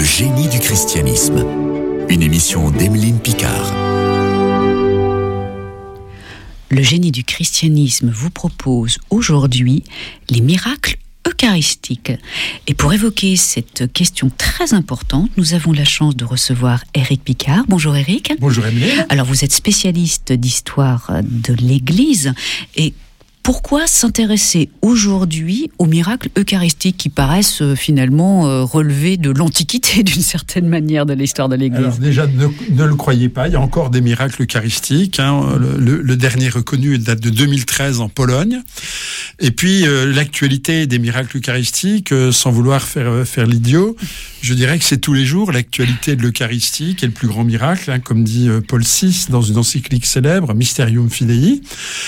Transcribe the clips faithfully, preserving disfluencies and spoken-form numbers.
Le génie du christianisme. Une émission d'Emeline Picard. Le génie du christianisme vous propose aujourd'hui les miracles eucharistiques. Et pour évoquer cette question très importante, nous avons la chance de recevoir Éric Picard. Bonjour Éric. Bonjour Emeline. Alors vous êtes spécialiste d'histoire de l'Église et pourquoi s'intéresser aujourd'hui aux miracles eucharistiques qui paraissent euh, finalement euh, relever de l'Antiquité d'une certaine manière de l'histoire de l'Église? Alors déjà, ne, ne le croyez pas, il y a encore des miracles eucharistiques. Hein. Le, le, le dernier reconnu date de deux mille treize en Pologne. Et puis euh, l'actualité des miracles eucharistiques, euh, sans vouloir faire, faire l'idiot, je dirais que c'est tous les jours l'actualité de l'Eucharistie qui est le plus grand miracle, hein, comme dit euh, Paul six dans une encyclique célèbre, Mysterium Fidei.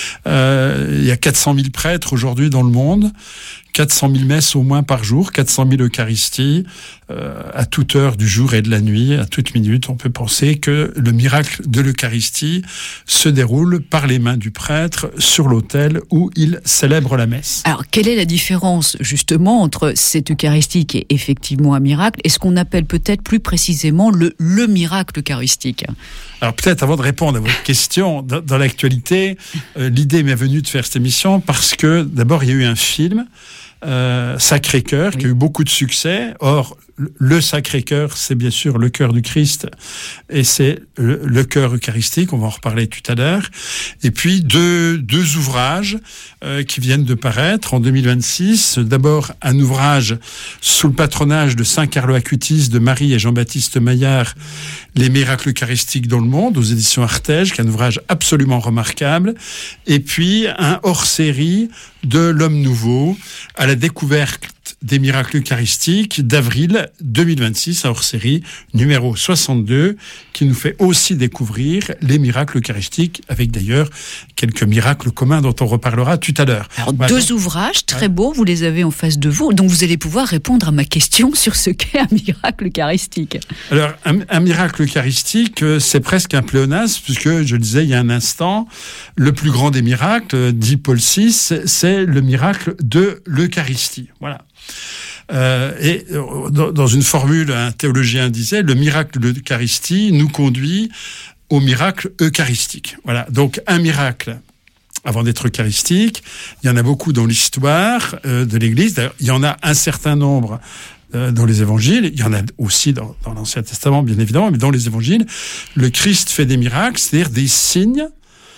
Euh, il y a quatre cent mille prêtres aujourd'hui dans le monde, quatre cent mille messes au moins par jour, quatre cent mille Eucharisties, euh, à toute heure du jour et de la nuit, à toute minute. On peut penser que le miracle de l'Eucharistie se déroule par les mains du prêtre sur l'autel où il célèbre la messe. Alors, quelle est la différence justement entre cette Eucharistie qui est effectivement un miracle et ce qu'on appelle peut-être plus précisément le, le miracle eucharistique? Alors peut-être avant de répondre à votre question, dans, dans l'actualité, euh, l'idée m'est venue de faire cette émission parce que d'abord il y a eu un film, Euh, Sacré-Cœur, oui, qui a eu beaucoup de succès. Or, le Sacré-Cœur, c'est bien sûr le cœur du Christ et c'est le, le cœur eucharistique, on va en reparler tout à l'heure. Et puis, deux, deux ouvrages euh, qui viennent de paraître en deux mille vingt-six. D'abord, un ouvrage sous le patronage de Saint Carlo Acutis, de Marie et Jean-Baptiste Maillard, Les miracles eucharistiques dans le monde, aux éditions Artege, qui est un ouvrage absolument remarquable. Et puis, un hors-série de l'Homme Nouveau, à la découverte des miracles eucharistiques d'avril deux mille vingt-six, un hors-série numéro soixante-deux, qui nous fait aussi découvrir les miracles eucharistiques, avec d'ailleurs quelques miracles communs dont on reparlera tout à l'heure. Alors, voilà. Deux ouvrages très beaux, vous les avez en face de vous, donc vous allez pouvoir répondre à ma question sur ce qu'est un miracle eucharistique. Alors, un, un miracle eucharistique, c'est presque un pléonasme, puisque, je le disais il y a un instant, le plus grand des miracles, dit Paul six, c'est le miracle de l'Eucharistie. Voilà. Euh, et dans, dans une formule, un théologien disait, le miracle de l'Eucharistie nous conduit au miracle eucharistique. Voilà. Donc, un miracle, avant d'être eucharistique, il y en a beaucoup dans l'histoire euh, de l'Église. D'ailleurs, il y en a un certain nombre euh, dans les évangiles. Il y en a aussi dans, dans l'Ancien Testament, bien évidemment, mais dans les évangiles, le Christ fait des miracles, c'est-à-dire des signes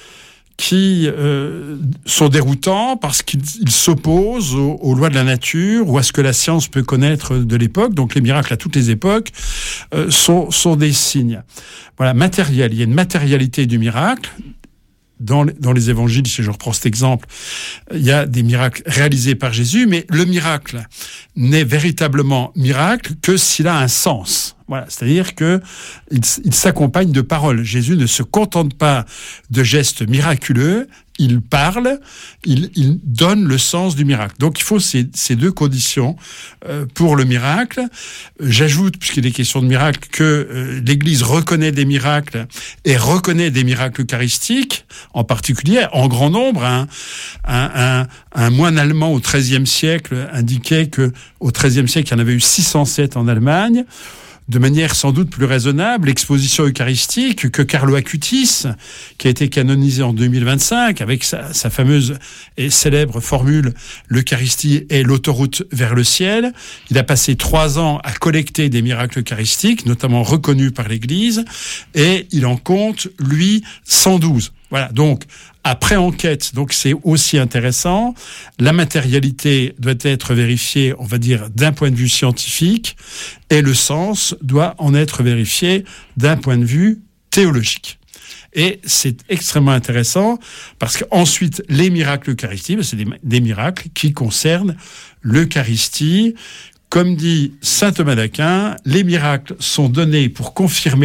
qui euh, sont déroutants parce qu'ils s'opposent aux, aux lois de la nature ou à ce que la science peut connaître de l'époque. Donc les miracles à toutes les époques euh, sont, sont des signes. Voilà, matériel. Il y a une matérialité du miracle. Dans les, dans les évangiles, si je reprends cet exemple, il y a des miracles réalisés par Jésus, mais le miracle n'est véritablement miracle que s'il a un sens. Voilà, c'est-à-dire que il, il s'accompagne de paroles. Jésus ne se contente pas de gestes miraculeux, il parle, il, il donne le sens du miracle. Donc il faut ces, ces deux conditions euh, pour le miracle. J'ajoute, puisqu'il est question de miracle, que euh, l'Église reconnaît des miracles et reconnaît des miracles eucharistiques, en particulier en grand nombre. Hein. Un, un, un moine allemand au treizième siècle indiquait que au treizième siècle, il y en avait eu six cent sept en Allemagne. De manière sans doute plus raisonnable, l'exposition eucharistique que Carlo Acutis, qui a été canonisé en deux mille vingt-cinq, avec sa, sa fameuse et célèbre formule « L'Eucharistie est l'autoroute vers le ciel ». Il a passé trois ans à collecter des miracles eucharistiques, notamment reconnus par l'Église, et il en compte, lui, cent douze. Voilà, donc, après enquête, donc c'est aussi intéressant, la matérialité doit être vérifiée, on va dire, d'un point de vue scientifique, et le sens doit en être vérifié d'un point de vue théologique. Et c'est extrêmement intéressant, parce qu'ensuite, les miracles eucharistiques, c'est des, des miracles qui concernent l'Eucharistie. Comme dit saint Thomas d'Aquin, les miracles sont donnés pour confirmer